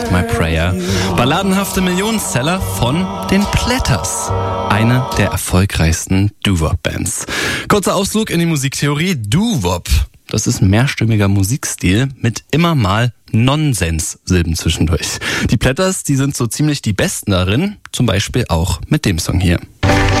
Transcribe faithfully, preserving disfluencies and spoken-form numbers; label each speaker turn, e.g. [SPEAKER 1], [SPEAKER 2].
[SPEAKER 1] My Prayer. Balladenhafte Millionenseller von den Platters. Eine der erfolgreichsten Doo-Wop-Bands. Kurzer Ausflug in die Musiktheorie. Doo-Wop. Das ist ein mehrstimmiger Musikstil mit immer mal Nonsens-Silben zwischendurch. Die Platters, die sind so ziemlich die Besten darin. Zum Beispiel auch mit dem Song hier.